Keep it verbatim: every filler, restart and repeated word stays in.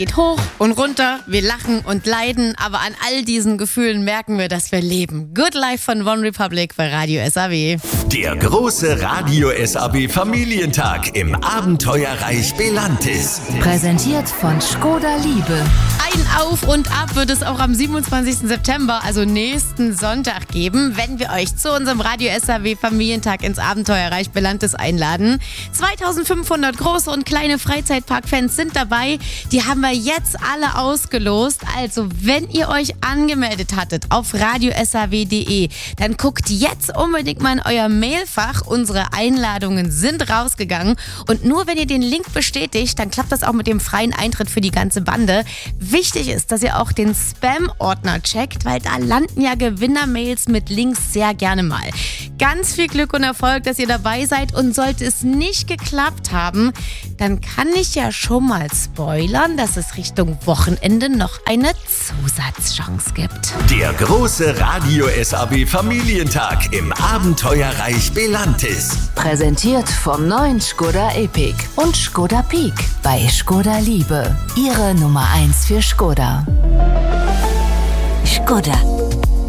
Geht hoch und runter, wir lachen und leiden, aber an all diesen Gefühlen merken wir, dass wir leben. Good Life von One Republic bei Radio S A B. Der große Radio S A B Familientag im Abenteuerreich Belantis. Präsentiert von Škoda Liebe. Ein Auf und Ab wird es auch am siebenundzwanzigsten September, also nächsten Sonntag, geben, wenn wir euch zu unserem Radio S A B Familientag ins Abenteuerreich Belantis einladen. zweitausendfünfhundert große und kleine Freizeitpark-Fans sind dabei. Die haben wir jetzt alle ausgelost. Also, wenn ihr euch angemeldet hattet auf radio s a w punkt d e, dann guckt jetzt unbedingt mal in euer Mailfach. Unsere Einladungen sind rausgegangen. Und nur wenn ihr den Link bestätigt, dann klappt das auch mit dem freien Eintritt für die ganze Bande. Wichtig ist, dass ihr auch den Spam-Ordner checkt, weil da landen ja Gewinnermails mit Links sehr gerne mal. Ganz viel Glück und Erfolg, dass ihr dabei seid. Und sollte es nicht geklappt haben, dann kann ich ja schon mal spoilern, dass es Richtung Wochenende noch eine Zusatzchance gibt. Der große Radio S A B Familientag im Abenteuerreich Belantis. Präsentiert vom neuen Škoda Epiq und Škoda Peak bei Škoda Liebe. Ihre Nummer eins für Škoda. Škoda.